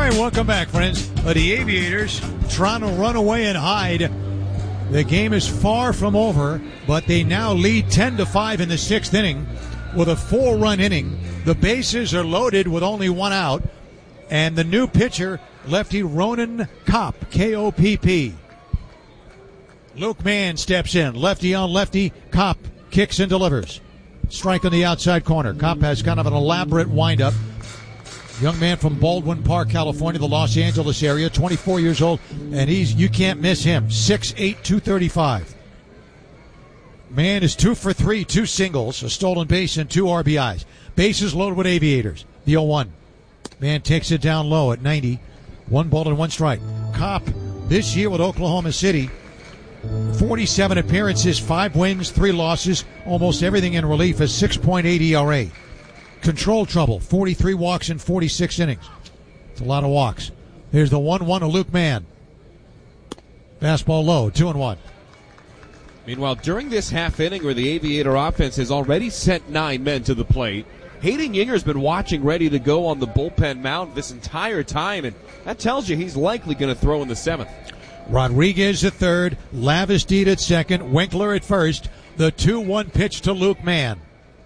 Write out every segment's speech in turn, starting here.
right, welcome back, friends. The Aviators trying to run away and hide. The game is far from over, but they now lead 10-5 in the sixth inning with a 4-run inning. The bases are loaded with only one out, and the new pitcher, lefty Ronan Kopp, K-O-P-P. Luke Mann steps in, lefty on lefty. Kopp kicks and delivers. Strike on the outside corner. Kopp has kind of an elaborate windup. Young man from Baldwin Park, California, the Los Angeles area, 24 years old, and you can't miss him. 6'8", 235. Man is 2 for 3, 2 singles, a stolen base, and 2 RBIs. Bases loaded with Aviators. The 0-1. Man takes it down low at 90. 1 ball and 1 strike. Kopp, this year with Oklahoma City, 47 appearances, 5 wins, 3 losses, almost everything in relief, a 6.8 ERA. Control trouble, 43 walks in 46 innings. It's a lot of walks. Here's the 1-1 to Luke Mann. Fastball low, 2-1. Meanwhile, during this half inning where the Aviator offense has already sent 9 men to the plate, Hayden Yinger's been watching ready to go on the bullpen mound this entire time, and that tells you he's likely going to throw in the 7th. Rodriguez at third, Lavastide at second, Winkler at first. The 2-1 pitch to Luke Mann.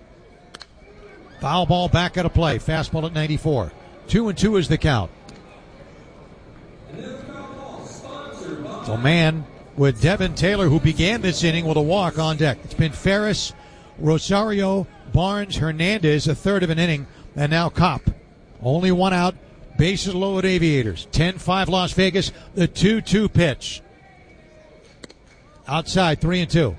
Foul ball back at a play. Fastball at 94. 2-2 is the count. So Mann with Devin Taylor, who began this inning with a walk, on deck. It's been Ferris, Rosario, Barnes, Hernandez, a third of an inning, and now Kopp. Only 1 out. Bases loaded Aviators. 10-5 Las Vegas. The 2-2 pitch. Outside, 3-2.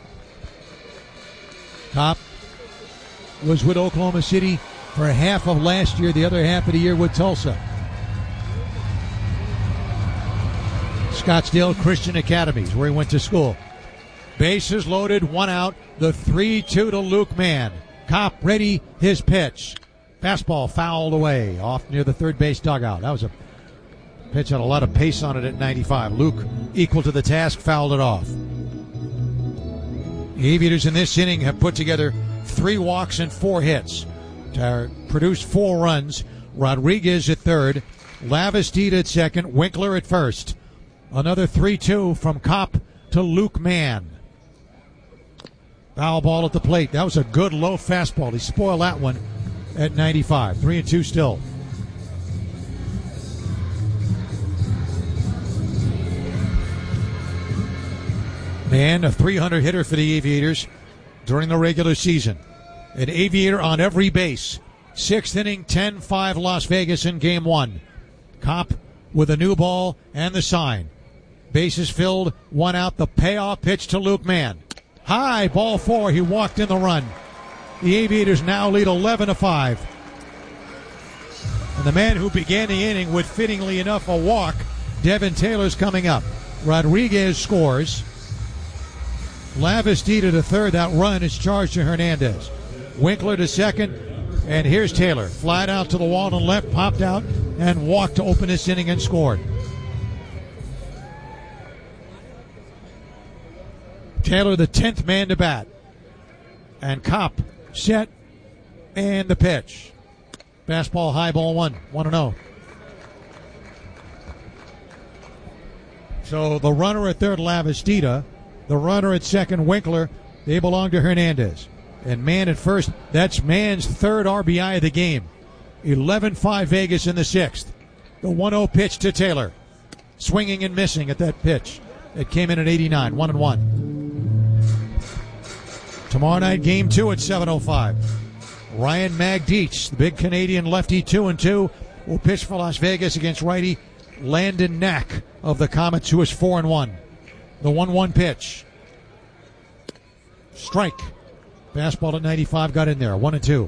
Kopp was with Oklahoma City for half of last year, the other half of the year with Tulsa. Scottsdale Christian Academies, where he went to school. Bases loaded, 1 out. The 3-2 to Luke Mann. Kopp ready, his pitch. Fastball fouled away off near the third base dugout. That was a pitch had a lot of pace on it at 95. Luke, equal to the task, fouled it off. The Aviators in this inning have put together 3 walks and 4 hits to produce 4 runs. Rodriguez at third, Lavastide at second, Winkler at first. Another 3-2 from Kopp to Luke Mann. Foul ball at the plate. That was a good low fastball. He spoiled that one at 95. 3-2 still. Mann, a 300 hitter for the Aviators during the regular season. An Aviator on every base. 6th inning, 10-5 Las Vegas in game 1. Kopp with a new ball and the sign. Bases filled, 1 out. The payoff pitch to Luke Mann. High, ball 4. He walked in the run. The Aviators now lead 11-5. And the man who began the inning with, fittingly enough, a walk, Devin Taylor's coming up. Rodriguez scores. Lavastide to third. That run is charged to Hernandez. Winkler to second. And here's Taylor. Flat out to the wall and left, popped out, and walked to open this inning and scored. Taylor, the 10th man to bat. And Kopp set, and the pitch. Fastball, high, ball 1, 1-0. So the runner at third, Lavastide. The runner at second, Winkler. They belong to Hernandez. And Mann at first. That's Mann's 3rd RBI of the game. 11-5 Vegas in the 6th. The 1-0 pitch to Taylor. Swinging and missing at that pitch. It came in at 89, 1-1. Tomorrow night, game 2 at 7:05. Ryan Magdiech, the big Canadian lefty, 2-2, will pitch for Las Vegas against righty Landon Knack of the Comets, who is 4-1. The 1-1 pitch. Strike. Fastball at 95 got in there. 1-2.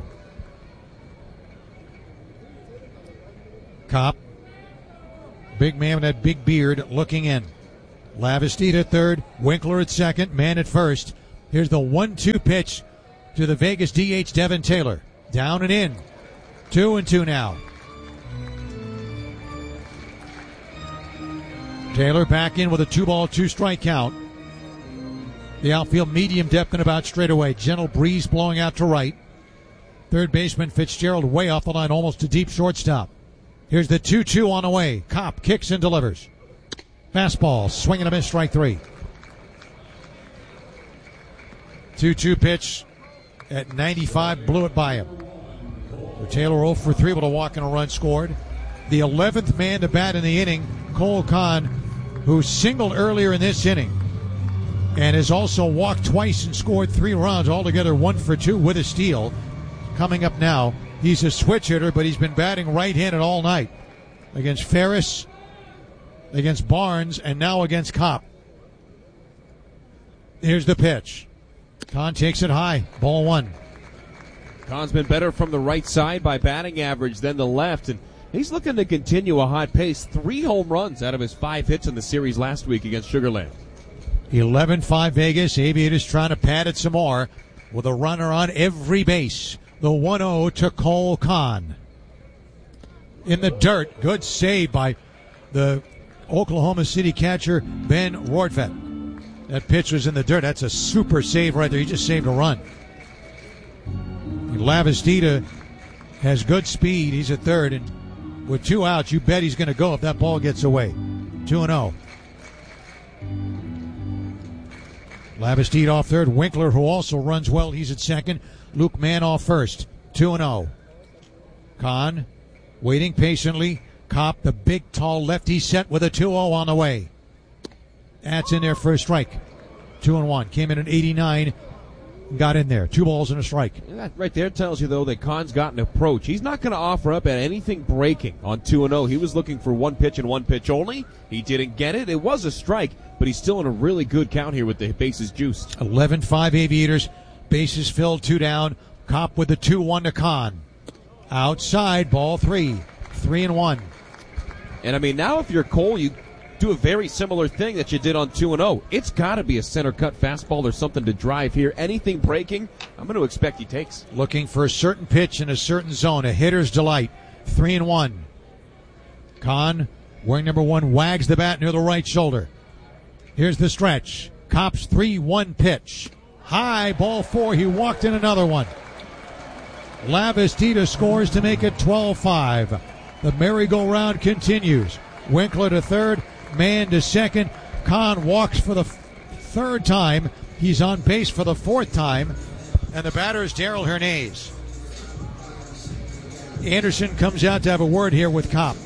Kopp. Big man with that big beard looking in. Lavastide at third. Winkler at second. Mann at first. Here's the 1-2 pitch to the Vegas DH, Devin Taylor. Down and in. 2-2 now. Taylor back in with a 2-ball, 2-strike count. The outfield medium depth and about straightaway. Gentle breeze blowing out to right. Third baseman Fitzgerald way off the line, almost to deep shortstop. Here's the 2-2 on the way. Kopp kicks and delivers. Fastball, swing and a miss, strike 3. 2-2 pitch at 95, blew it by him. So Taylor 0 for 3 with a walk and a run scored. The 11th man to bat in the inning, Cole Kahn, who singled earlier in this inning and has also walked twice and scored 3 runs, altogether 1 for 2 with a steal. Coming up now, he's a switch hitter, but he's been batting right-handed all night against Ferris, against Barnes, and now against Kopp. Here's the pitch. Kahn takes it high. Ball 1. Kahn's been better from the right side by batting average than the left, and he's looking to continue a hot pace. 3 home runs out of his 5 hits in the series last week against Sugar Land. 11-5 Vegas. Aviators trying to pad it some more with a runner on every base. The 1-0 to Cole Kahn. In the dirt, good save by the Oklahoma City catcher, Ben Rortvedt. That pitch was in the dirt. That's a super save right there. He just saved a run. Lavastida has good speed. He's at third, and with 2 outs, you bet he's going to go if that ball gets away. 2-0. Lavastida off third. Winkler, who also runs well, he's at second. Luke Mann off first. 2-0. Kahn waiting patiently. Kopp, the big, tall lefty, set with a 2-0 on the way. That's in there for a strike. 2-1. Came in at 89. Got in there. 2 balls and a strike. That right there tells you, though, that Kahn's got an approach. He's not going to offer up at anything breaking on 2-0. He was looking for 1 pitch and 1 pitch only. He didn't get it. It was a strike, but he's still in a really good count here with the bases juiced. 11-5 Aviators. Bases filled, 2 down. Kopp with the 2-1 to Kahn. Outside, ball 3. 3-1. And, I mean, now if you're Cole, you do a very similar thing that you did on 2-0. It's got to be a center-cut fastball or something to drive here. Anything breaking, I'm going to expect he takes. Looking for a certain pitch in a certain zone. A hitter's delight. 3-1. Kahn, wearing number 1, wags the bat near the right shoulder. Here's the stretch. Kopp's 3-1 pitch. High, ball 4. He walked in another one. Lavastida scores to make it 12-5. The merry-go-round continues. Winkler to third. Mann to second. Kahn walks for the 3rd time. He's on base for the 4th time. And the batter is Darrell Hernandez. Anderson comes out to have a word here with Kopp.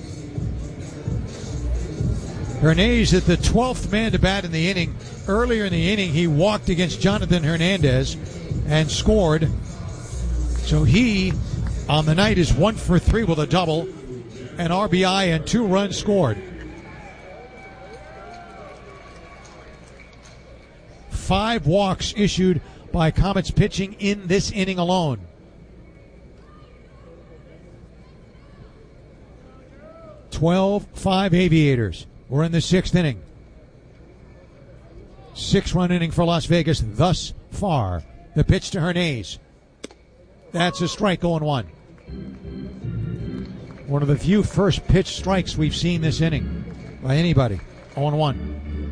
Hernandez is the 12th man to bat in the inning. Earlier in the inning, he walked against Jonathan Hernandez and scored. So he, on the night, is 1 for 3 with a double, an RBI, and 2 runs scored. 5 walks issued by Comets pitching in this inning alone. (12-5) Aviators. We're in the 6th inning. 6-run inning for Las Vegas thus far. The pitch to Hernandez. That's a strike, 0-1. One of the few first pitch strikes we've seen this inning by anybody. 0-1.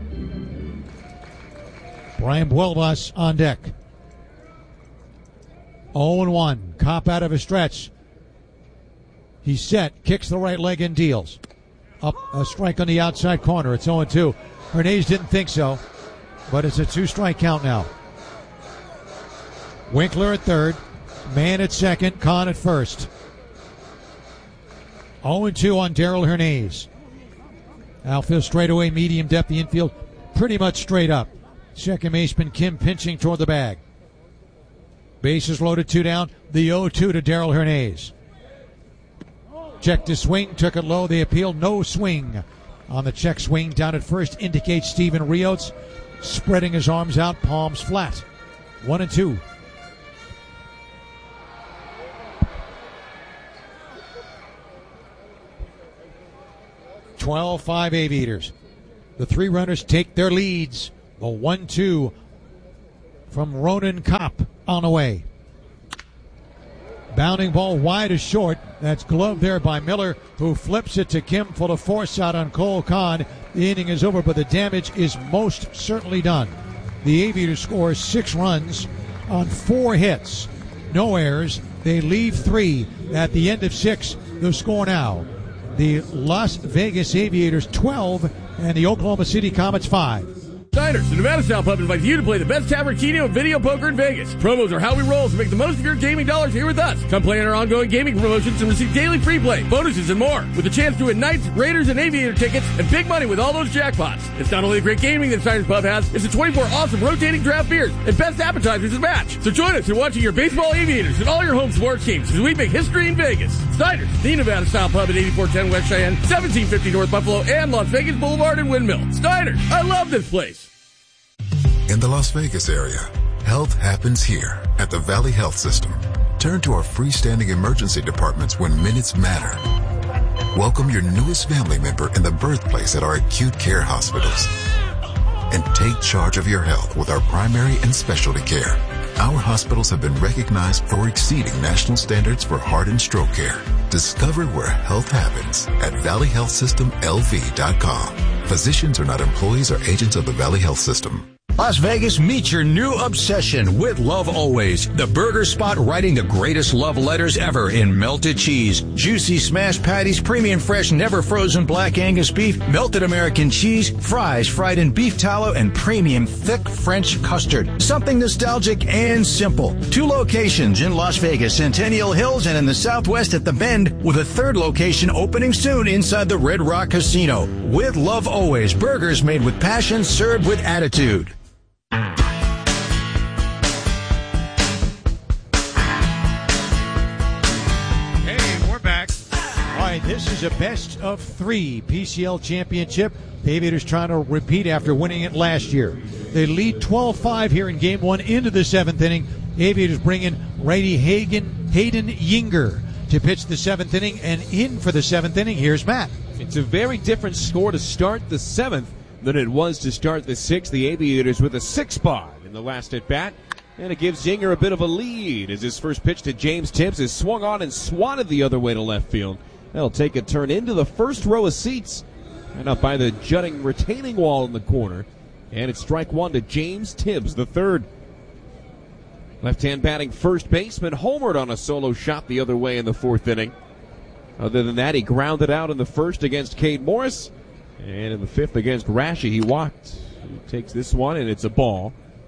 Brian Buelbas on deck. 0-1. Kopp out of a stretch. He's set, kicks the right leg and deals. Up a strike on the outside corner. It's 0-2. Hernandez didn't think so, but it's a 2-strike count now. Winkler at third. Mann at second. Kahn at first. 0-2 on Darrell Hernandez. Outfield straightaway, medium depth. The infield pretty much straight up. Second baseman Kim pinching toward the bag. Bases loaded, 2 down. The 0-2 to Darrell Hernandez. Check to swing, took it low. They appealed, no swing on the check swing. Down at first indicates Steven Rios, spreading his arms out, palms flat. 1-2. (12-5) Aviators. The 3 runners take their leads. The 1-2 from Ronan Kopp on the way. Bounding ball wide to short. That's gloved there by Miller, who flips it to Kim for the force out on Cole Kahn. The inning is over, but the damage is most certainly done. The Aviators score 6 runs on 4 hits. No errors. They leave 3 at the end of 6. The score now, the Las Vegas Aviators 12 and the Oklahoma City Comets 5. Steiner's, the Nevada Style Pub, invites you to play the best tavern, keno, and video poker in Vegas. Promos are how we roll, so make the most of your gaming dollars here with us. Come play in our ongoing gaming promotions and receive daily free play, bonuses, and more. With a chance to win Knights, Raiders, and Aviator tickets, and big money with all those jackpots. It's not only the great gaming that Steiner's Pub has, it's the 24 awesome rotating draft beers and best appetizers to match. So join us in watching your baseball Aviators and all your home sports teams as we make history in Vegas. Steiner's, the Nevada Style Pub at 8410 West Cheyenne, 1750 North Buffalo, and Las Vegas Boulevard and Windmill. Steiner's, I love this place. In the Las Vegas area, health happens here at the Valley Health System. Turn to our freestanding emergency departments when minutes matter. Welcome your newest family member in the birthplace at our acute care hospitals. And take charge of your health with our primary and specialty care. Our hospitals have been recognized for exceeding national standards for heart and stroke care. Discover where health happens at valleyhealthsystemlv.com. Physicians are not employees or agents of the Valley Health System. Las Vegas, meet your new obsession with Love Always, the burger spot writing the greatest love letters ever in melted cheese, juicy smashed patties, premium fresh, never frozen black Angus beef, melted American cheese, fries fried in beef tallow, and premium thick French custard. Something nostalgic and simple. 2 locations in Las Vegas, Centennial Hills, and in the Southwest at The Bend, with a 3rd location opening soon inside the Red Rock Casino. With Love Always, burgers made with passion, served with attitude. This is a best of 3 PCL championship. The Aviators trying to repeat after winning it last year. They lead 12-5 here in game 1 into the 7th inning. Aviators bring in righty Hayden Yinger to pitch the 7th inning, and in for the 7th inning, here's Matt. It's a very different score to start the 7th than it was to start the 6th. The Aviators with a 6-spot in the last at-bat. And it gives Yinger a bit of a lead as his first pitch to James Tibbs is swung on and swatted the other way to left field. That'll take a turn into the first row of seats and up by the jutting retaining wall in the corner. And it's strike 1 to James Tibbs, the 3rd. Left-hand batting first baseman homered on a solo shot the other way in the 4th inning. Other than that, he grounded out in the 1st against Cade Morris. And in the 5th against Rashi, he walked. He takes this one, and it's a ball.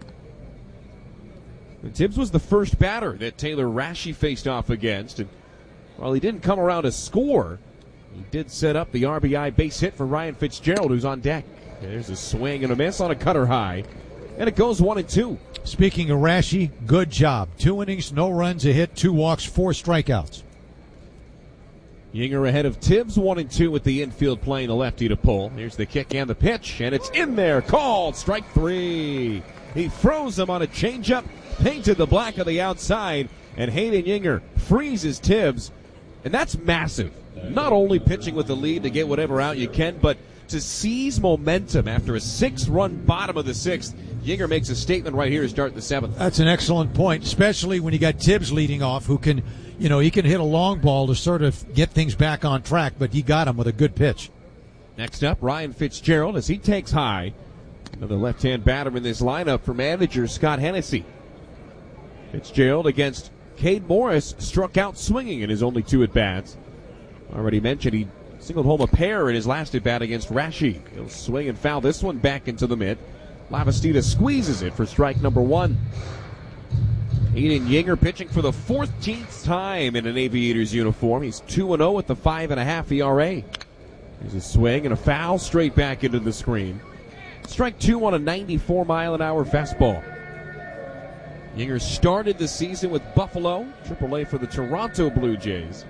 And Tibbs was the first batter that Taylor Rashi faced off against. And while he didn't come around to score, he did set up the RBI base hit for Ryan Fitzgerald, who's on deck. There's a swing and a miss on a cutter high, and it goes 1-2. Speaking of Rashi, good job. 2 innings, no runs, a hit, 2 walks, 4 strikeouts. Yinger ahead of Tibbs, 1-2 with the infield playing the lefty to pull. Here's the kick and the pitch, and it's in there. Called strike 3. He throws him on a changeup, painted the black of the outside, and Hayden Yinger freezes Tibbs. And that's massive. Not only pitching with the lead to get whatever out you can, but to seize momentum after a 6-run bottom of the 6th. Yinger makes a statement right here to start the 7th. That's an excellent point, especially when you got Tibbs leading off, who can, he can hit a long ball to sort of get things back on track, but he got him with a good pitch. Next up, Ryan Fitzgerald as he takes high. Another left-hand batter in this lineup for manager Scott Hennessy. Fitzgerald against Cade Morris struck out swinging in his only 2 at-bats. Already mentioned he singled home a pair in his last at-bat against Rashi. He'll swing and foul this one back into the mid. Lavastida squeezes it for strike number 1. Hayden Yinger pitching for the 14th time in an Aviators uniform. He's 2-0 with the 5.5 ERA. There's a swing and a foul straight back into the screen. Strike 2 on a 94-mile-an-hour fastball. Yinger started the season with Buffalo, AAA for the Toronto Blue Jays.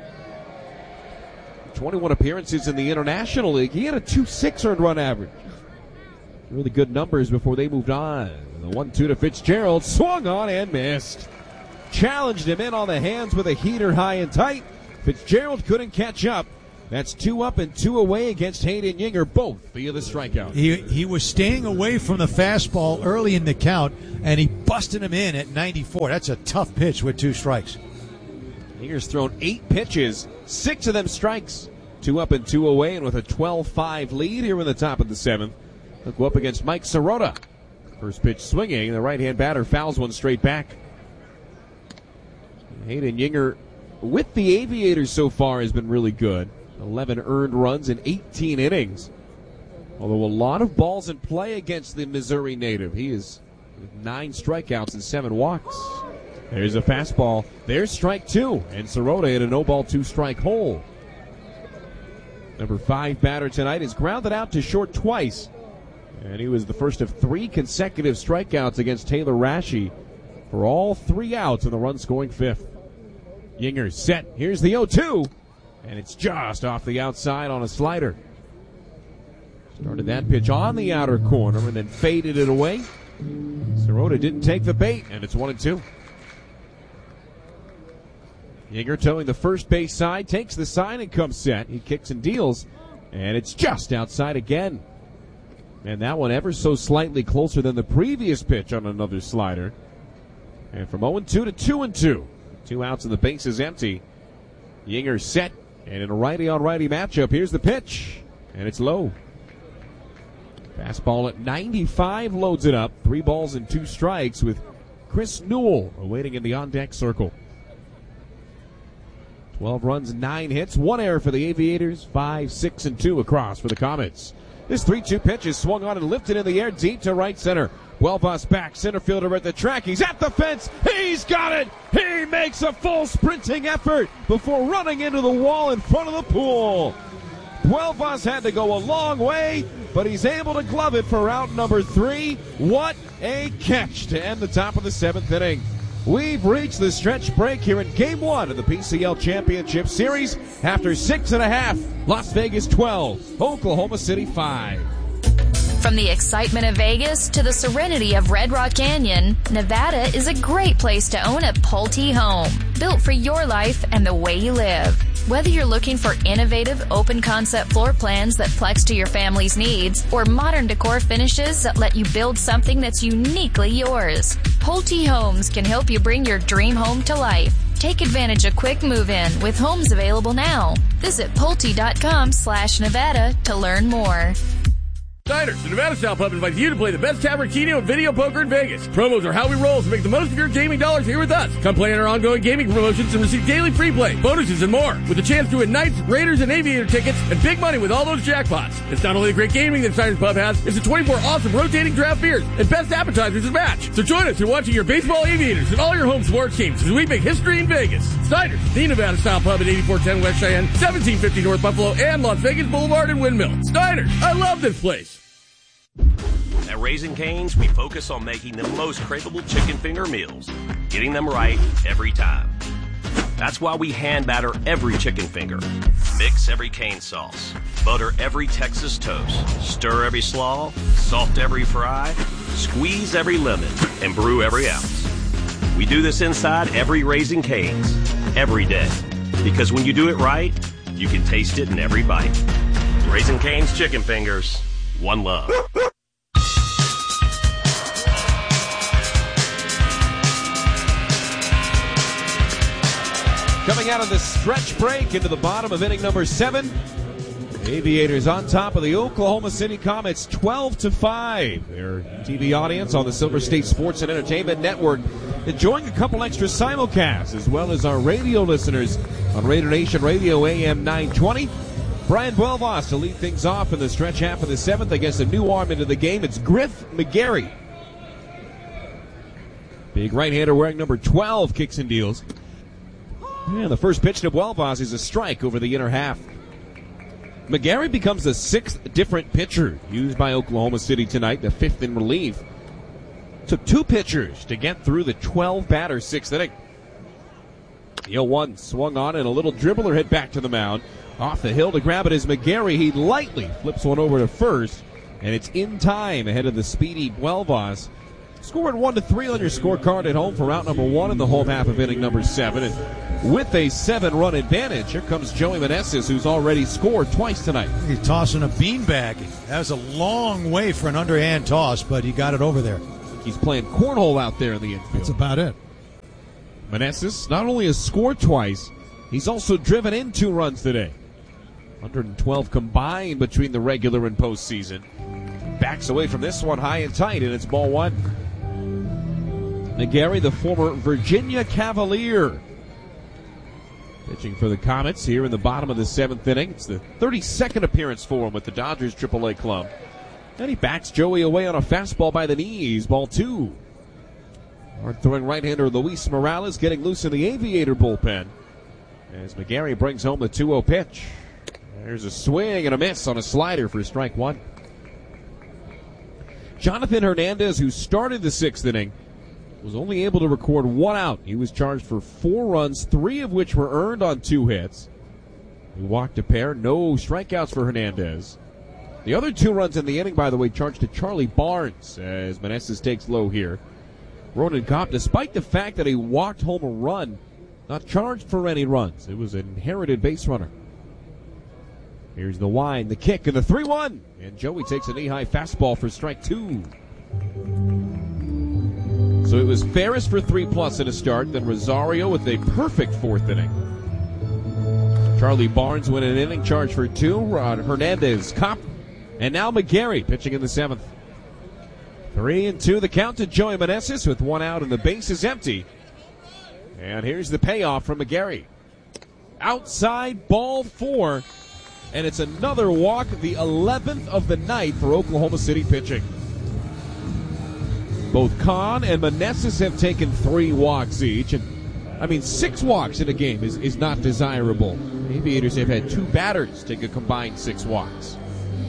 21 appearances in the International League. He had a 2.6 earned run average. Really good numbers before they moved on. The 1-2 to Fitzgerald, swung on and missed. Challenged him in on the hands with a heater high and tight. Fitzgerald couldn't catch up. That's 2 up and 2 away against Hayden Yinger, both via the strikeout. He was staying away from the fastball early in the count, and he busted him in at 94. That's a tough pitch with 2 strikes. Yinger's thrown 8 pitches, 6 of them strikes. 2 up and 2 away, and with a 12-5 lead here in the top of the 7th. He'll go up against Mike Sirota. First pitch swinging, the right-hand batter fouls one straight back. Hayden Yinger with the Aviators so far has been really good. 11 earned runs in 18 innings. Although a lot of balls in play against the Missouri native. He is 9 strikeouts and 7 walks. There's a fastball. There's strike 2. And Sirota in a no-ball 2-strike hole. Number 5 batter tonight is grounded out to short twice. And he was the first of 3 consecutive strikeouts against Taylor Rashi for all 3 outs in the run-scoring 5th. Yinger set. Here's the 0-2. And it's just off the outside on a slider. Started that pitch on the outer corner and then faded it away. Sirota didn't take the bait, and it's 1-2. Yinger towing the first base side, takes the sign and comes set. He kicks and deals, and it's just outside again. And that one ever so slightly closer than the previous pitch on another slider. And from 0-2 to 2-2. 2 outs and the base is empty. Yinger set, and in a righty-on-righty matchup, here's the pitch, and it's low. Fastball at 95 loads it up. 3 balls and 2 strikes with Chris Newell awaiting in the on-deck circle. 12 runs, 9 hits, 1 error for the Aviators. 5, 6, and 2 across for the Comets. This 3-2 pitch is swung on and lifted in the air deep to right center. Buelvas back, center fielder at the track. He's at the fence. He's got it. He makes a full sprinting effort before running into the wall in front of the pool. Buelvas had to go a long way, but he's able to glove it for out number 3. What a catch to end the top of the 7th inning. We've reached the stretch break here in Game 1 of the PCL Championship Series after 6.5. Las Vegas 12, Oklahoma City 5. From the excitement of Vegas to the serenity of Red Rock Canyon, Nevada is a great place to own a Pulte home, built for your life and the way you live. Whether you're looking for innovative, open-concept floor plans that flex to your family's needs or modern decor finishes that let you build something that's uniquely yours, Pulte Homes can help you bring your dream home to life. Take advantage of quick move-in with homes available now. Visit Pulte.com/Nevada to learn more. Snyder's, the Nevada Style Pub, invites you to play the best tavern, keno, and video poker in Vegas. Promos are how we roll, so make the most of your gaming dollars here with us. Come play in our ongoing gaming promotions and receive daily free play, bonuses, and more, with a chance to win Knights, Raiders, and Aviator tickets and big money with all those jackpots. It's not only the great gaming that Snyder's Pub has, it's the 24 awesome rotating draft beers and best appetizers to match. So join us in watching your baseball Aviators and all your home sports teams as we make history in Vegas. Snyder's, the Nevada Style Pub at 8410 West Cheyenne, 1750 North Buffalo, and Las Vegas Boulevard and Windmill. Snyder's, I love this place. At Raising Cane's, we focus on making the most craveable chicken finger meals, getting them right every time. That's why we hand batter every chicken finger, mix every cane sauce, butter every Texas toast, stir every slaw, salt every fry, squeeze every lemon, and brew every ounce. We do this inside every Raising Cane's, every day. Because when you do it right, you can taste it in every bite. Raising Cane's chicken fingers, one love. Coming out of the stretch break into the bottom of inning number 7. Aviators on top of the Oklahoma City Comets 12-5. Their TV audience on the Silver State Sports and Entertainment Network enjoying a couple extra simulcasts, as well as our radio listeners on Raider Nation Radio AM 920. Brian Buelvas to lead things off in the stretch half of the 7th against a new arm into the game. It's Griff McGarry. Big right-hander wearing number 12 kicks and deals. And the first pitch to Buelvas is a strike over the inner half. McGarry becomes the 6th different pitcher used by Oklahoma City tonight, the 5th in relief. Took 2 pitchers to get through the 12-batter 6th inning. The 0-1 swung on and a little dribbler hit back to the mound. Off the hill to grab it is McGarry. He lightly flips one over to first, and it's in time ahead of the speedy Buelvas. Scored 1-3 on your scorecard at home for out number 1 in the home half of inning number 7. And with a 7-run advantage, here comes Joey Meneses, who's already scored twice tonight. He's tossing a beanbag. That was a long way for an underhand toss, but he got it over there. He's playing cornhole out there in the infield. That's about it. Meneses not only has scored twice, he's also driven in 2 runs today. 112 combined between the regular and postseason. Backs away from this one high and tight, and it's ball 1. McGarry, the former Virginia Cavalier. Pitching for the Comets here in the bottom of the 7th inning. It's the 32nd appearance for him with the Dodgers AAA club. And he backs Joey away on a fastball by the knees. Ball 2. Hard throwing right-hander Luis Morales getting loose in the Aviator bullpen as McGarry brings home the 2-0 pitch. There's a swing and a miss on a slider for strike 1. Jonathan Hernandez, who started the 6th inning, was only able to record 1 out. He was charged for 4 runs, 3 of which were earned on 2 hits. He walked a pair, no strikeouts for Hernandez. The other 2 runs in the inning, by the way, charged to Charlie Barnes as Meneses takes low here. Ronan Kopp, despite the fact that he walked home a run, not charged for any runs. It was an inherited base runner. Here's the wind, the kick, and the 3-1. And Joey takes a knee-high fastball for strike 2. So it was Ferris for 3+ in a start, then Rosario with a perfect 4th inning. Charlie Barnes went an inning, charged for 2. Hernandez, Kopp, and now McGarry pitching in the 7th. 3-2 the count to Joey Meneses with 1 out and the base is empty. And here's the payoff from McGarry. Outside, ball 4. And it's another walk, the 11th of the night for Oklahoma City pitching. Both Kahn and Meneses have taken 3 walks each. And 6 walks in a game is not desirable. The Aviators have had 2 batters take a combined 6 walks.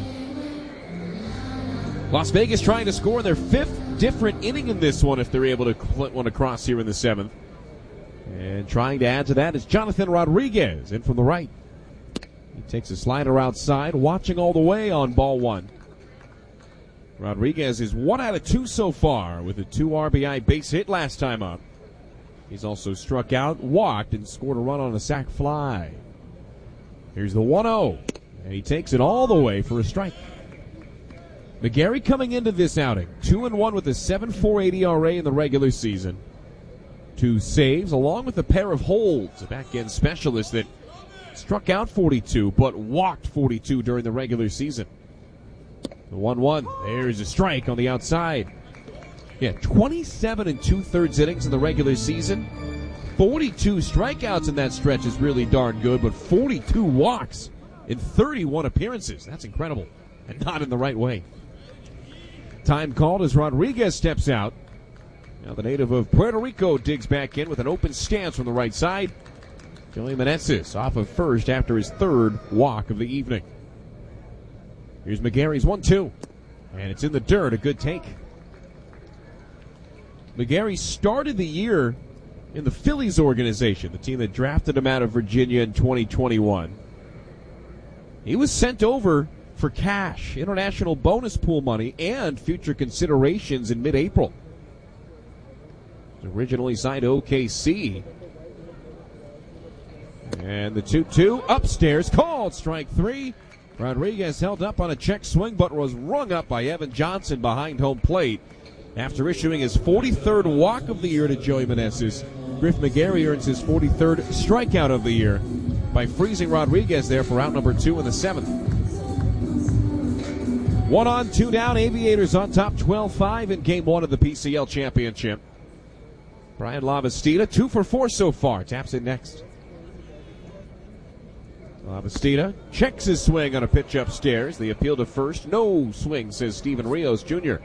Las Vegas trying to score their 5th different inning in this one if they're able to flint one across here in the 7th. And trying to add to that is Jonathan Rodriguez in from the right. He takes a slider outside, watching all the way on ball 1. Rodriguez is 1 out of 2 so far with a 2 RBI base hit last time up. He's also struck out, walked, and scored a run on a sac fly. Here's the 1-0, and he takes it all the way for a strike. McGarry coming into this outing, 2-1 with a 7.48 ERA in the regular season. 2 saves, along with a pair of holds, a back-end specialist that struck out 42, but walked 42 during the regular season. The 1-1, there's a strike on the outside. 27 2/3 innings in the regular season. 42 strikeouts in that stretch is really darn good, but 42 walks in 31 appearances. That's incredible, and not in the right way. Time called as Rodriguez steps out. Now the native of Puerto Rico digs back in with an open stance from the right side. Joey Meneses off of first after his 3rd walk of the evening. Here's McGarry's 1-2. And it's in the dirt, a good take. McGarry started the year in the Phillies organization, the team that drafted him out of Virginia in 2021. He was sent over for cash, international bonus pool money, and future considerations in mid-April. He was originally signed to OKC. And the 2-2 upstairs, called strike 3. Rodriguez held up on a check swing, but was rung up by Evan Johnson behind home plate. After issuing his 43rd walk of the year to Joey Meneses, Griff McGarry earns his 43rd strikeout of the year by freezing Rodriguez there for out number 2 in the 7th. 1 on, 2 down, Aviators on top 12-5 in Game 1 of the PCL Championship. Brian Lavastida, 2 for 4 so far, taps in next. Lavastida checks his swing on a pitch upstairs. The appeal to first. No swing, says Steven Rios Jr.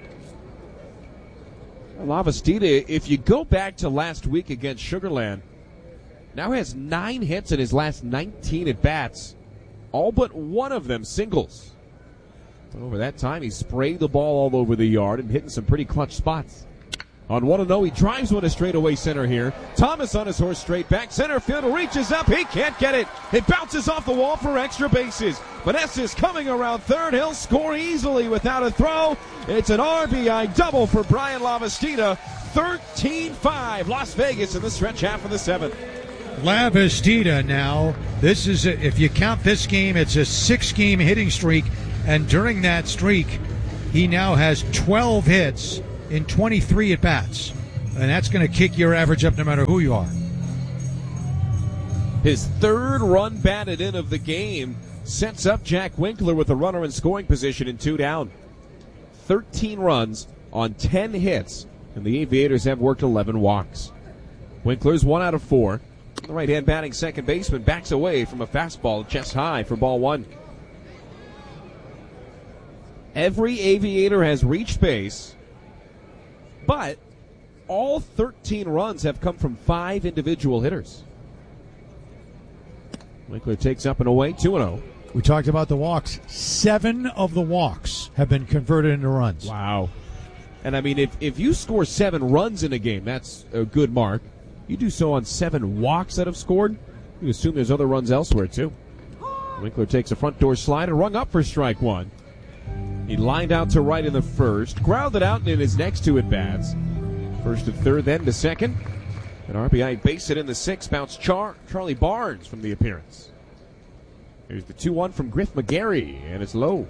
Lavastida, if you go back to last week against Sugar Land, now has 9 hits in his last 19 at-bats. All but 1 of them singles. Over that time, he sprayed the ball all over the yard and hitting some pretty clutch spots. On 1-0, he drives one to straightaway center here. Thomas on his horse straight back. Center field reaches up. He can't get it. It bounces off the wall for extra bases. Meneses coming around third. He'll score easily without a throw. It's an RBI double for Brian Lavastida. 13-5 Las Vegas in the stretch half of the 7th. Lavastida now. This is, if you count this game, it's a 6-game hitting streak. And during that streak, he now has 12 hits in 23 at-bats. And that's going to kick your average up no matter who you are. His 3rd run batted in of the game sets up Jack Winkler with a runner in scoring position in 2 down. 13 runs on 10 hits, and the Aviators have worked 11 walks. Winkler's 1 out of 4. The right-hand batting second baseman backs away from a fastball chest high for ball one. Every Aviator has reached base, but all 13 runs have come from 5 individual hitters. Winkler takes up and away, 2-0. We talked about the walks. 7 of the walks have been converted into runs. Wow. And, I mean, if you score 7 runs in a game, that's a good mark. You do so on 7 walks that have scored, you assume there's other runs elsewhere, too. Winkler takes a front door slide and rung up for strike one. He lined out to right in the first, grounded out in his next 2 at-bats. First to third, then to second. An RBI base hit in the 6th, bounced Charlie Barnes from the appearance. Here's the 2-1 from Griff McGarry, and it's low.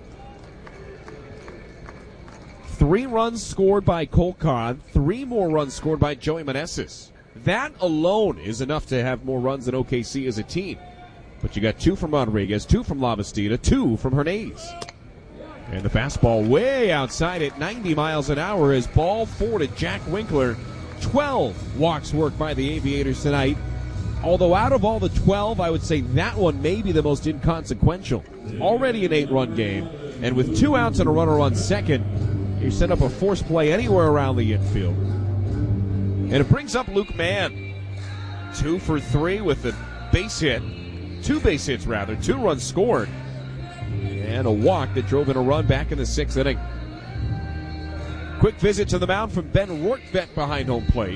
3 runs scored by Cole Kahn, 3 more runs scored by Joey Meneses. That alone is enough to have more runs than OKC as a team. But you got 2 from Rodriguez, 2 from Lavastida, 2 from Hernandez. And the fastball way outside at 90 miles an hour is ball 4 to Jack Winkler. 12 walks worked by the Aviators tonight. Although out of all the 12, I would say that one may be the most inconsequential. Already an 8-run game. And with 2 outs and a runner on second, you set up a force play anywhere around the infield. And it brings up Luke Mann. 2 for 3 with a base hit. 2 base hits, rather. 2 runs scored. And a walk that drove in a run back in the 6th inning. Quick visit to the mound from Ben Rortvedt behind home plate.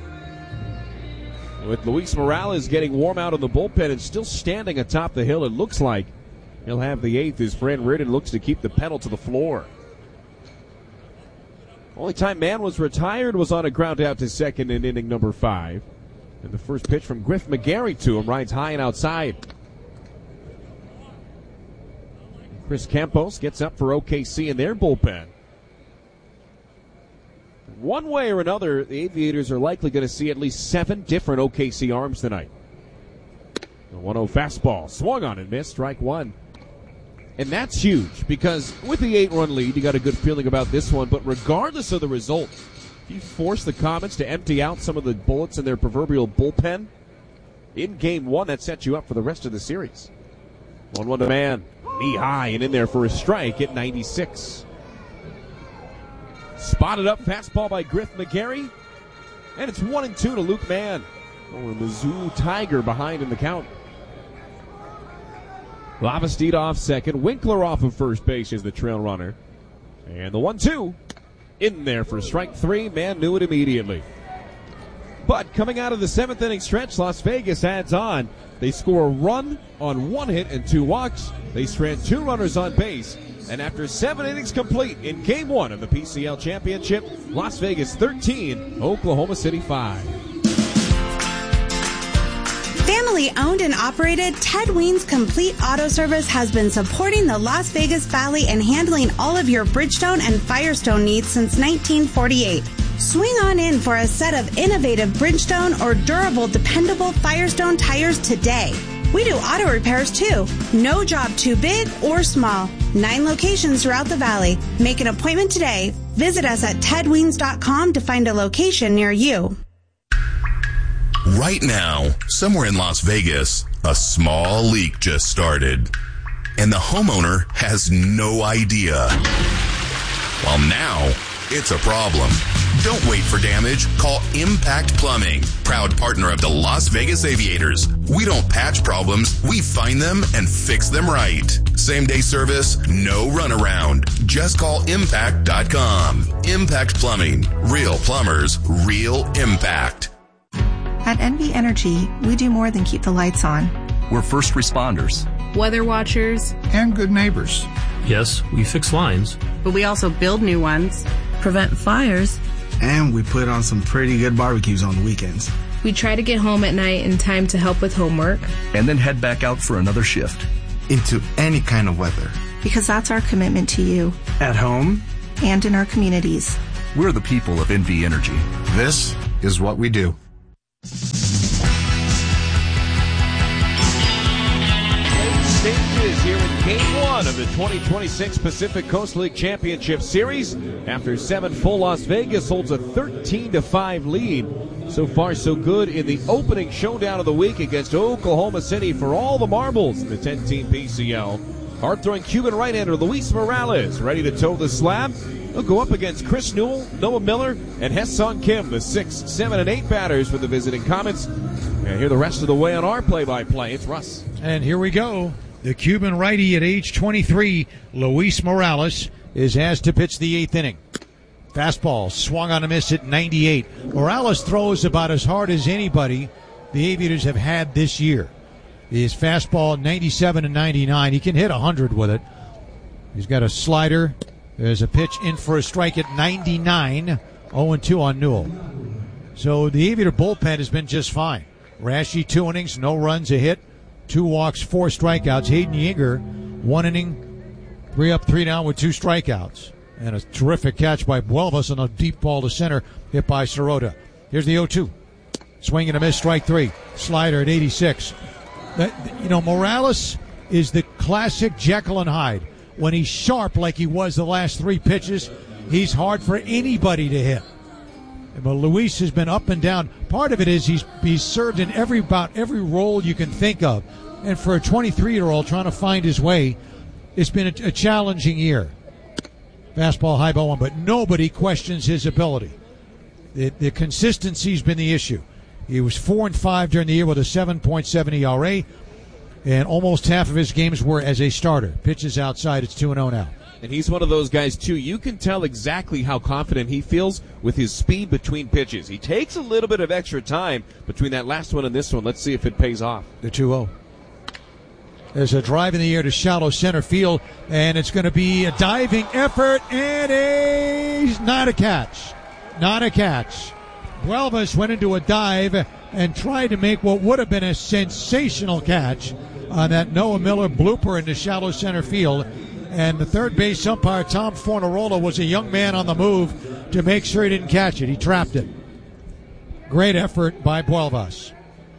With Luis Morales getting warm out in the bullpen and still standing atop the hill, it looks like he'll have the 8th as Fran Riordan looks to keep the pedal to the floor. Only time Mann was retired was on a ground out to second in inning number 5. And the first pitch from Griff McGarry to him rides high and outside. Chris Campos gets up for OKC in their bullpen. One way or another, the Aviators are likely going to see at least 7 different OKC arms tonight. The 1-0 fastball swung on and missed, strike one. And that's huge because with the 8-run lead, you got a good feeling about this one. But regardless of the result, if you force the Comets to empty out some of the bullets in their proverbial bullpen, in game 1, that sets you up for the rest of the series. 1-1 to Mann. Knee high and in there for a strike at 96. Spotted up fastball by Griff McGarry. And it's 1-2 to Luke Mann. Or Missoula Tiger behind in the count. Lavastida off second. Winkler off of first base as the trail runner. And the 1-2 in there for strike 3. Mann knew it immediately. But coming out of the 7th inning stretch, Las Vegas adds on. They score a run on 1 hit and 2 walks. They strand 2 runners on base. And after 7 innings complete in Game 1 of the PCL Championship, Las Vegas 13, Oklahoma City 5. Family owned and operated, Ted Ween's Complete Auto Service has been supporting the Las Vegas Valley and handling all of your Bridgestone and Firestone needs since 1948. Swing on in for a set of innovative Bridgestone or durable, dependable Firestone tires today. We do auto repairs too. No job too big or small. 9 locations throughout the valley. Make an appointment today. Visit us at tedweens.com to find a location near you. Right now, somewhere in Las Vegas, a small leak just started. And the homeowner has no idea. Well, now it's a problem. Don't wait for damage. Call Impact Plumbing, proud partner of the Las Vegas Aviators. We don't patch problems. We find them and fix them right. Same-day service, no runaround. Just call Impact.com. Impact Plumbing. Real plumbers, real impact. At NV Energy, we do more than keep the lights on. We're first responders, weather watchers, and good neighbors. Yes, we fix lines, but we also build new ones, prevent fires, and we put on some pretty good barbecues on the weekends. We try to get home at night in time to help with homework, and then head back out for another shift. Into any kind of weather. Because that's our commitment to you. At home. And in our communities. We're the people of NV Energy. This is what we do. Stages here in Game 1 of the 2026 Pacific Coast League Championship Series. After 7 full, Las Vegas holds a 13-5 lead So far, so good in the opening showdown of the week against Oklahoma City for all the marbles in the 10-team PCL. Hard-throwing Cuban right-hander Luis Morales ready to toe the slab. He'll go up against Chris Newell, Noah Miller, and Hesson Kim, the 6, 7, and 8 batters for the visiting Comets. And here the rest of the way on our play-by-play. It's Russ. And here we go. The Cuban righty at age 23, Luis Morales, is asked to pitch the 8th inning. Fastball swung on a miss at 98. Morales throws about as hard as anybody the Aviators have had this year. His fastball 97 and 99. He can hit 100 with it. He's got a slider. There's a pitch in for a strike at 99. 0-2 on Newell. So the Aviator bullpen has been just fine. Rashi 2 innings, no runs, a hit, 2 walks, 4 strikeouts. Hayden Yinger 1 inning, 3 up, 3 down with 2 strikeouts. And a terrific catch by Buelvas on a deep ball to center, hit by Sirota. Here's the 0-2. Swing and a miss, strike 3. Slider at 86. Morales is the classic Jekyll and Hyde. When he's sharp like he was the last 3 pitches, he's hard for anybody to hit. But Luis has been up and down. Part of it is he's served in about every role you can think of. And for a 23-year-old trying to find his way, it's been a challenging year. Fastball, high ball 1, but nobody questions his ability. The consistency's been the issue. He was 4-5 during the year with a 7.7 ERA, and almost half of his games were as a starter. Pitches outside, it's 2-0 now. And he's one of those guys, too. You can tell exactly how confident he feels with his speed between pitches. He takes a little bit of extra time between that last one and this one. Let's see if it pays off. The 2-0. There's a drive in the air to shallow center field, and it's going to be a diving effort, and not a catch. Not a catch. Buelvas went into a dive and tried to make what would have been a sensational catch on that Noah Miller blooper into shallow center field. And the third base umpire, Tom Fornarola, was a young man on the move to make sure he didn't catch it. He trapped it. Great effort by Buelvas.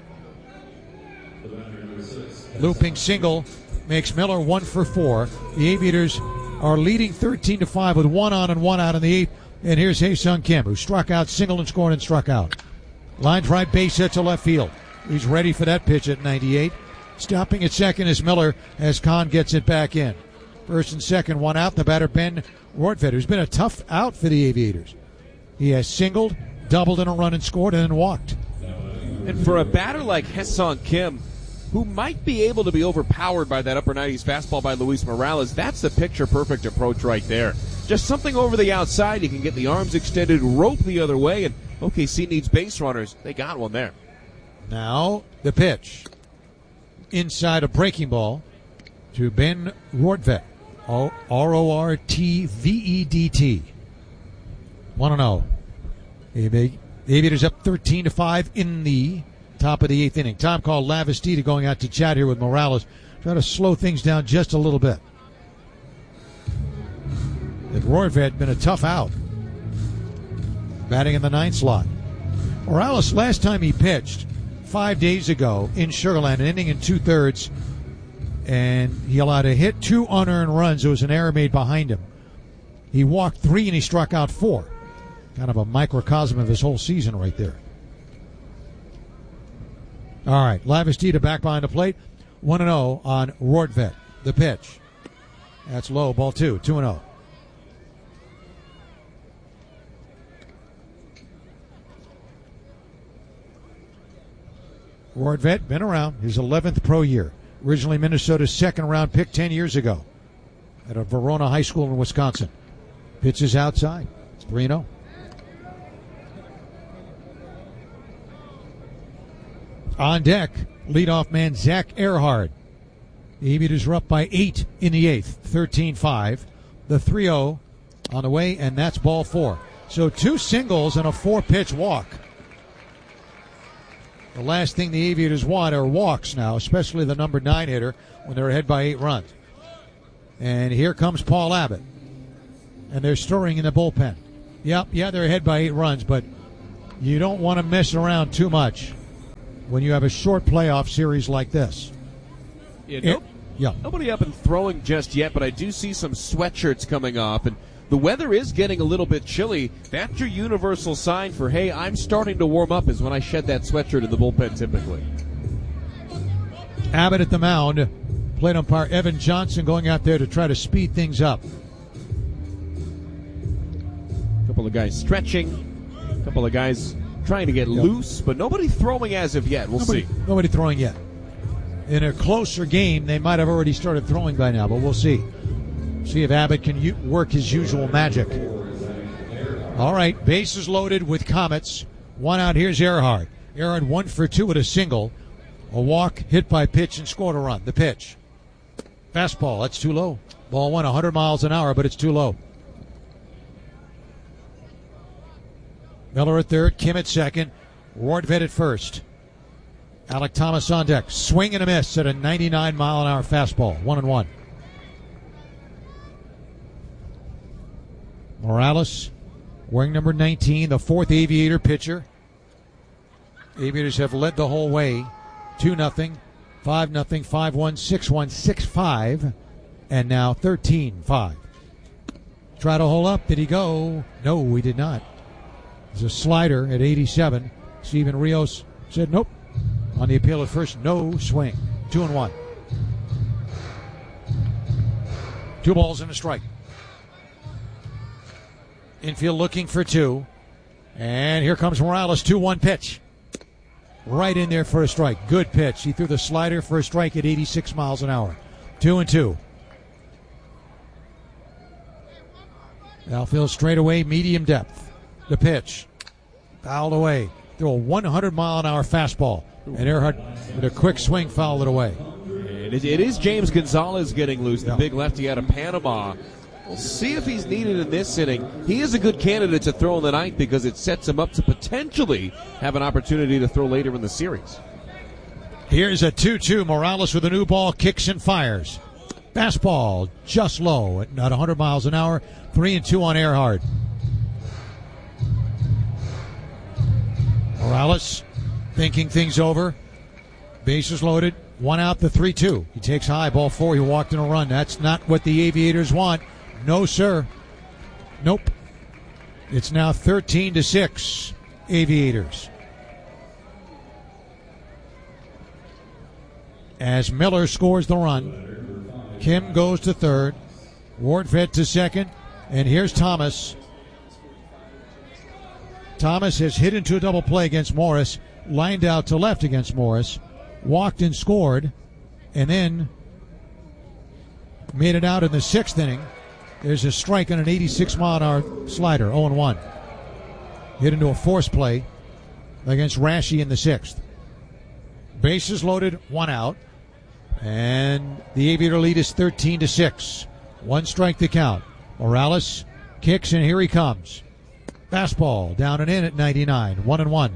Looping single makes Miller 1 for 4. The Aviators are leading 13-5 with 1 on and 1 out in the 8th. And here's Hae-Sung Kim, who struck out, singled and scored and struck out. Lines right, base hit to left field. He's ready for that pitch at 98. Stopping at second is Miller as Kahn gets it back in. First and second, 1 out. The batter, Ben Rortvedt, who's been a tough out for the Aviators. He has singled, doubled in a run and scored, and then walked. And for a batter like Hae-Sung Kim, who might be able to be overpowered by that upper 90s fastball by Luis Morales, that's the picture-perfect approach right there. Just something over the outside. You can get the arms extended, rope the other way, and OKC needs base runners. They got one there. Now the pitch. Inside a breaking ball to Ben Rortvedt. Rortvedt. 1-0. The Aviators up 13-5 in the top of the 8th inning. Tom called Lavastida going out to chat here with Morales. Try to slow things down just a little bit. Rortvedt been a tough out. Batting in the 9th slot. Morales, last time he pitched, 5 days ago in Sugar Land, an inning and 2/3, and he allowed a hit, 2 unearned runs. There was an error made behind him. He walked 3 and he struck out 4. Kind of a microcosm of his whole season right there. All right, Lavastida back behind the plate. 1-0 on Rortvedt. The pitch. That's low, ball 2, 2-0. Rortvedt, been around, his 11th pro year. Originally Minnesota's 2nd round pick 10 years ago at a Verona High School in Wisconsin. Pitches outside. It's 3-0. On deck, leadoff man Zach Earhart. The Aviators are up by 8 in the 8th, 13-5. The 3-0 on the way, and that's ball 4. So 2 singles and a 4-pitch walk. The last thing the Aviators want are walks now, especially the number 9 hitter when they're ahead by 8 runs. And here comes Paul Abbott. And they're stirring in the bullpen. Yeah, they're ahead by 8 runs, but you don't want to mess around too much when you have a short playoff series like this. Nobody up and throwing just yet, but I do see some sweatshirts coming up, and the weather is getting a little bit chilly. That's your universal sign for, hey, I'm starting to warm up, is when I shed that sweatshirt in the bullpen typically. Abbott at the mound. Plate umpire Evan Johnson going out there to try to speed things up. A couple of guys stretching. A couple of guys trying to get loose, but nobody throwing as of yet. We'll see. Nobody throwing yet. In a closer game, they might have already started throwing by now, but we'll see. See if Abbott can work his usual magic. All right, bases loaded with Comets. One out, here's Earhart. Earhart 1 for 2 with a single. A walk, hit by pitch, and scored a run. The pitch. Fastball, that's too low. Ball went 100 miles an hour, but it's too low. Miller at third, Kim at second, Wardvet at first. Alec Thomas on deck. Swing and a miss at a 99-mile-an-hour fastball. 1-1. Morales, wearing number 19, the fourth Aviator pitcher. Aviators have led the whole way. 2-0, 5-0, 5-1, 6-1, 6-5, and now 13-5. Try to hold up. Did he go? No, he did not. There's a slider at 87. Steven Rios said nope. On the appeal at first, no swing. 2-1. 2 balls and a strike. Infield looking for 2. And here comes Morales. 2-1 pitch. Right in there for a strike. Good pitch. He threw the slider for a strike at 86 miles an hour. 2-2. Outfield straightaway, medium depth. The pitch. Fouled away. Threw a 100-mile-an-hour fastball. And Earhart, with a quick swing, fouled it away. It is James Gonzalez getting loose, the big lefty out of Panama. We'll see if he's needed in this inning. He is a good candidate to throw in the ninth because it sets him up to potentially have an opportunity to throw later in the series. Here's a 2-2. Morales with a new ball, kicks and fires. Fastball just low at not 100 miles an hour. 3-2 on Earhart. Morales thinking things over. Bases loaded. 1 out, the 3-2. He takes high, ball 4. He walked in a run. That's not what the Aviators want. No, sir. Nope. It's now 13-6. Aviators. As Miller scores the run, Kim goes to third, Wardvet to second, and here's Thomas. Thomas has hit into a double play against Morris, lined out to left against Morris, walked and scored, and then made it out in the 6th inning. There's a strike on an 86-mile-an-hour slider, 0-1. Hit into a force play against Rashi in the 6th. Bases loaded, 1 out. And the Aviator lead is 13-6. 1 strike to count. Morales kicks, and here he comes. Fastball down and in at 99. 1-1.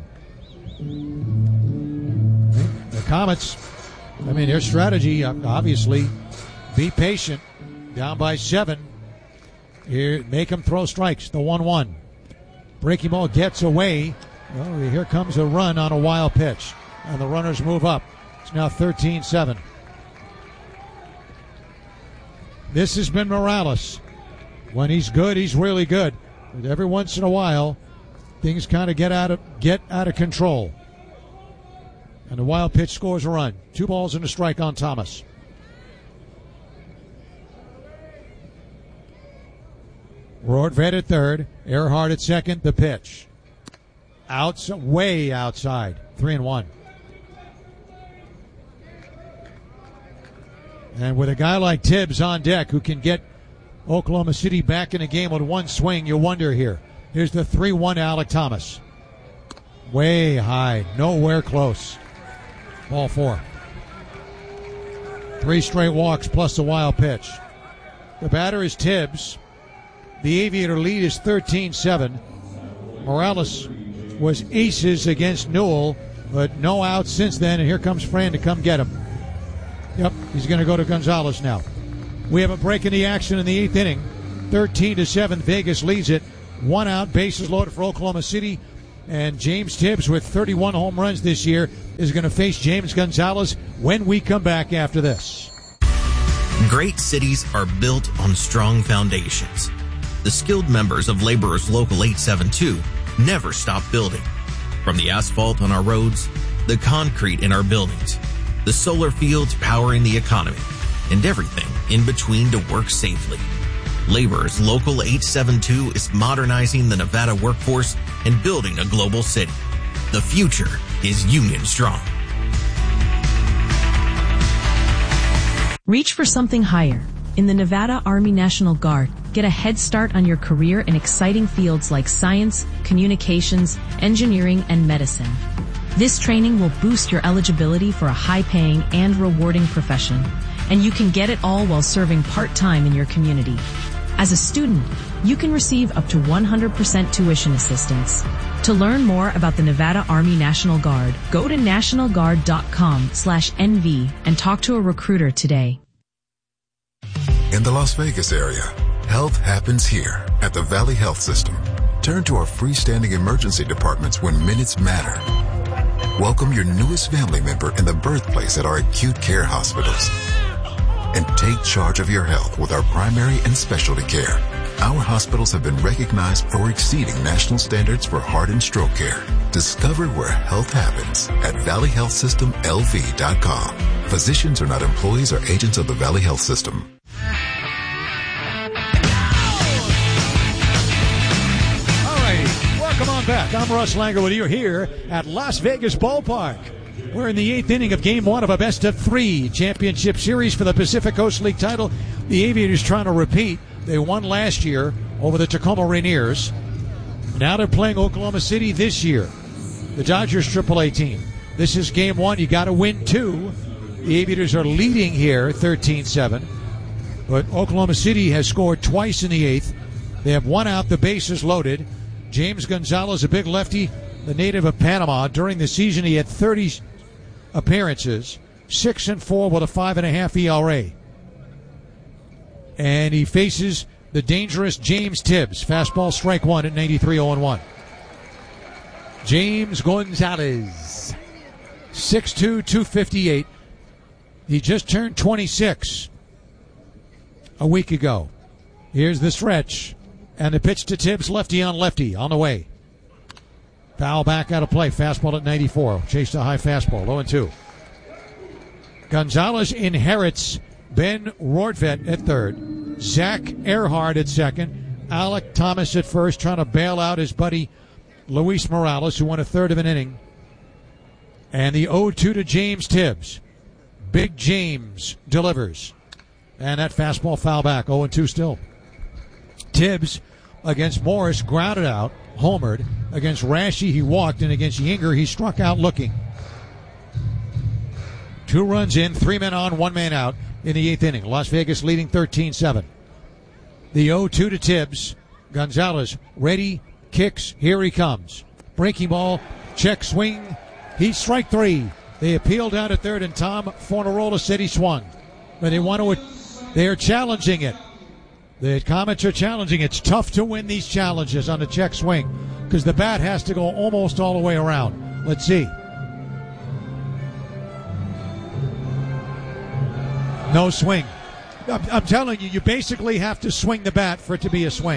The Comets, their strategy, obviously, be patient. Down by 7. Here, make him throw strikes. The 1-1. Breaking ball gets away. Oh, here comes a run on a wild pitch. And the runners move up. It's now 13-7. This has been Morales. When he's good, he's really good. But every once in a while, things kind of get out of control. And the wild pitch scores a run. 2 balls and a strike on Thomas. Wardvet at third. Earhart at second. The pitch. Way outside. 3-1. And with a guy like Tibbs on deck who can get Oklahoma City back in the game with 1 swing, you wonder here. Here's the 3-1 Alec Thomas. Way high. Nowhere close. Ball 4. 3 straight walks plus a wild pitch. The batter is Tibbs. The Aviator lead is 13-7. Morales was aces against Newell, but no outs since then, and here comes Fran to come get him. Yep, he's going to go to Gonzalez now. We have a break in the action in the 8th inning. 13-7, Vegas leads it. 1 out, bases loaded for Oklahoma City, and James Tibbs with 31 home runs this year is going to face James Gonzalez when we come back after this. Great cities are built on strong foundations. The skilled members of Laborers Local 872 never stop building. From the asphalt on our roads, the concrete in our buildings, the solar fields powering the economy, and everything in between to work safely. Laborers Local 872 is modernizing the Nevada workforce and building a global city. The future is Union Strong. Reach for something higher. In the Nevada Army National Guard, get a head start on your career in exciting fields like science, communications, engineering, and medicine. This training will boost your eligibility for a high-paying and rewarding profession, and you can get it all while serving part-time in your community. As a student, you can receive up to 100% tuition assistance. To learn more about the Nevada Army National Guard, go to nationalguard.com/NV and talk to a recruiter today. In the Las Vegas area, health happens here at the Valley Health System. Turn to our freestanding emergency departments when minutes matter. Welcome your newest family member in the birthplace at our acute care hospitals. And take charge of your health with our primary and specialty care. Our hospitals have been recognized for exceeding national standards for heart and stroke care. Discover where health happens at valleyhealthsystemlv.com. Physicians are not employees or agents of the Valley Health System. Welcome on back. I'm Russ Langer with you here at Las Vegas Ballpark. We're in the 8th inning of Game 1 of a best-of-3 championship series for the Pacific Coast League title. The Aviators trying to repeat. They won last year over the Tacoma Rainiers. Now they're playing Oklahoma City this year, the Dodgers AAA team. This is Game 1. You got to win 2. The Aviators are leading here 13-7. But Oklahoma City has scored twice in the 8th. They have one out, the bases loaded. James Gonzalez, a big lefty, the native of Panama. During the season, he had 30 appearances, 6-4 with a 5.5 ERA. And he faces the dangerous James Tibbs. Fastball strike one at 93, 0-1. James Gonzalez, 6'2", 258. He just turned 26 a week ago. Here's the stretch. And the pitch to Tibbs, lefty on lefty, on the way. Foul back out of play. Fastball at 94. Chased a high fastball, 0-2. Gonzalez inherits Ben Rortvedt at third. Zach Earhart at second. Alec Thomas at first, trying to bail out his buddy Luis Morales, who won a third of an inning. And the 0-2 to James Tibbs. Big James delivers. And that fastball foul back, 0-2 still. Tibbs against Morris grounded out, homered. Against Rashi he walked, and against Yinger he struck out looking. 2 runs in, 3 men on, 1 man out in the 8th inning. Las Vegas leading 13-7. The 0-2 to Tibbs. Gonzalez ready, kicks, here he comes. Breaking ball, check swing. He's strike 3. They appealed down at third, and Tom Fornarola said he swung. But they are challenging it. The Comets are challenging. It's tough to win these challenges on the check swing because the bat has to go almost all the way around. Let's see. No swing. I'm telling you, you basically have to swing the bat for it to be a swing.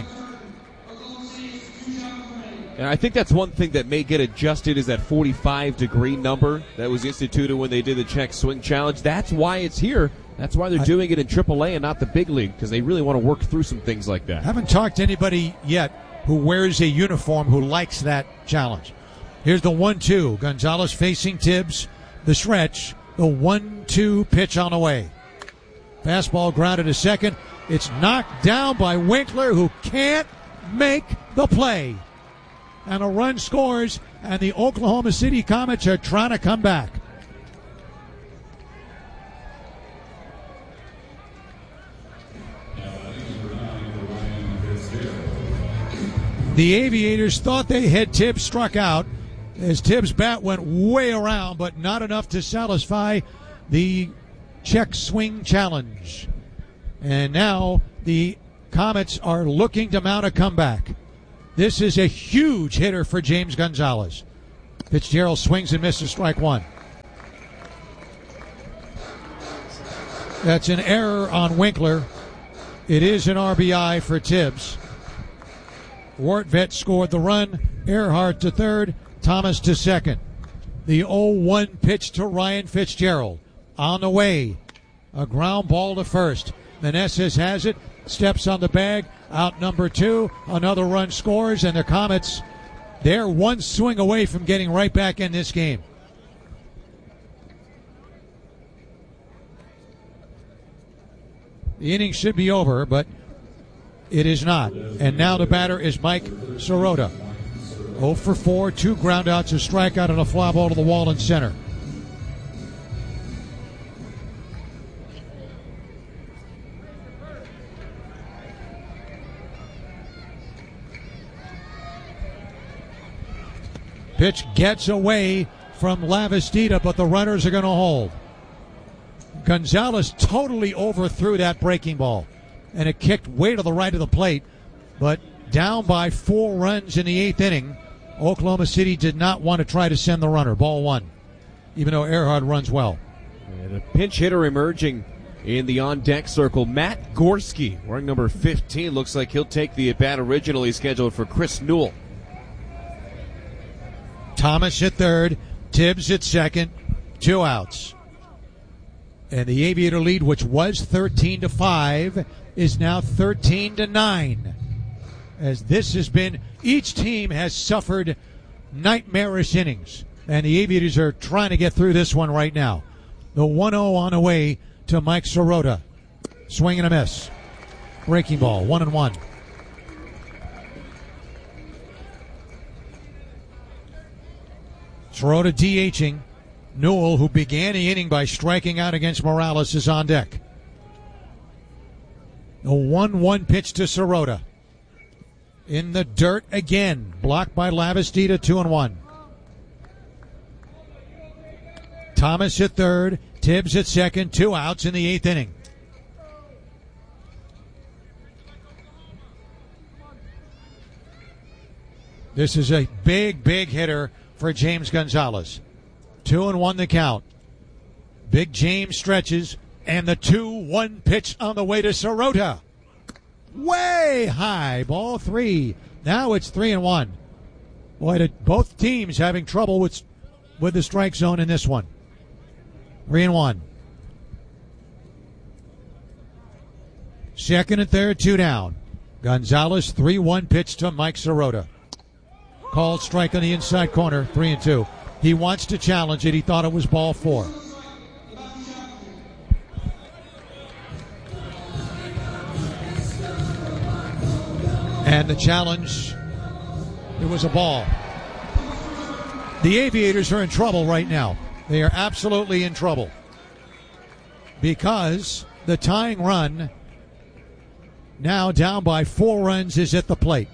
And I think that's one thing that may get adjusted is that 45-degree number that was instituted when they did the check swing challenge. That's why it's here. That's why they're doing it in AAA and not the big league, because they really want to work through some things like that. Haven't talked to anybody yet who wears a uniform who likes that challenge. Here's the 1-2. Gonzalez facing Tibbs. The stretch. The 1-2 pitch on the way. Fastball grounded to second. It's knocked down by Winkler, who can't make the play. And a run scores, and the Oklahoma City Comets are trying to come back. The Aviators thought they had Tibbs struck out as Tibbs' bat went way around, but not enough to satisfy the check swing challenge. And now the Comets are looking to mount a comeback. This is a huge hitter for James Gonzalez. Fitzgerald swings and misses strike 1. That's an error on Winkler. It is an RBI for Tibbs. Wortvet scored the run. Earhart to third. Thomas to second. The 0-1 pitch to Ryan Fitzgerald. On the way. A ground ball to first. Meneses has it. Steps on the bag. Out number 2. Another run scores, and the Comets, they're one swing away from getting right back in this game. The inning should be over, but it is not. And now the batter is Mike Sirota. 0 for 4, 2 groundouts, a strikeout, and a fly ball to the wall in center. Pitch gets away from Lavastida, but the runners are going to hold. Gonzalez totally overthrew that breaking ball, and it kicked way to the right of the plate. But down by 4 runs in the 8th inning, Oklahoma City did not want to try to send the runner. Ball 1, even though Earhart runs well. And a pinch hitter emerging in the on-deck circle, Matt Gorski, wearing number 15. Looks like he'll take the at-bat originally scheduled for Chris Newell. Thomas at third, Tibbs at second, 2 outs. And the Aviator lead, which was 13-5, is now 13-9. As this has been, each team has suffered nightmarish innings. And the Aviators are trying to get through this one right now. The 1-0 on the way to Mike Sirota. Swing and a miss. Breaking ball, 1-1. Sirota DHing. Newell, who began the inning by striking out against Morales, is on deck. The 1-1 pitch to Sirota. In the dirt again. Blocked by Lavastida, 2-1. Thomas at third. Tibbs at second. 2 outs in the 8th inning. This is a big, big hitter for James Gonzalez. 2-1 the count. Big James stretches, and the 2-1 pitch on the way to Sirota. Way high, ball 3. Now it's 3-1. Boy, both teams having trouble with the strike zone in this one. 3-1. Second and third, 2 down. Gonzalez, 3-1 pitch to Mike Sirota. Called strike on the inside corner, 3-2. He wants to challenge it. He thought it was ball 4. And the challenge, it was a ball. The Aviators are in trouble right now. They are absolutely in trouble. Because the tying run, now down by 4 runs, is at the plate.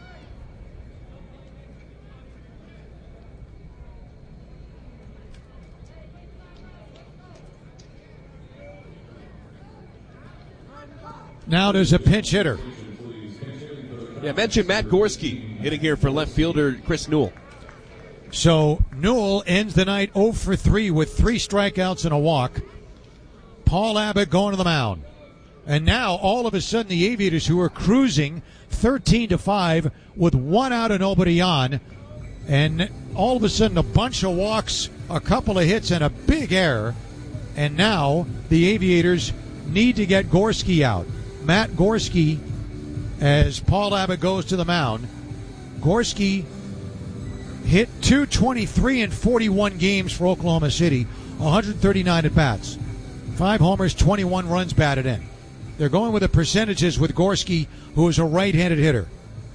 Now there's a pinch hitter. Yeah, I mentioned Matt Gorski hitting here for left fielder Chris Newell. So Newell ends the night 0 for 3 with 3 strikeouts and a walk. Paul Abbott going to the mound. And now all of a sudden the Aviators, who are cruising 13-5 with 1 out and nobody on, and all of a sudden a bunch of walks, a couple of hits, and a big error. And now the Aviators need to get Gorski out. Matt Gorski, as Paul Abbott goes to the mound. Gorski hit .223 in 41 games for Oklahoma City, 139 at-bats, 5 homers, 21 runs batted in. They're going with the percentages with Gorski, who is a right-handed hitter.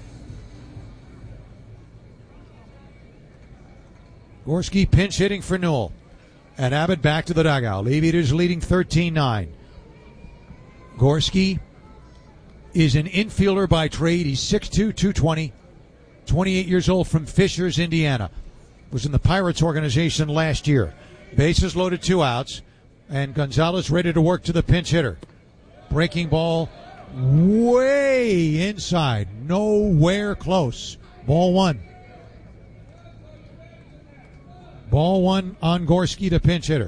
Gorski pinch hitting for Newell. And Abbott back to the dugout. Aviators leading 13-9. Gorski is an infielder by trade. He's 6'2", 220, 28 years old, from Fishers, Indiana. Was in the Pirates organization last year. Bases loaded, 2 outs, and Gonzalez ready to work to the pinch hitter. Breaking ball way inside, nowhere close. Ball 1. Ball 1 on Gorski, the pinch hitter.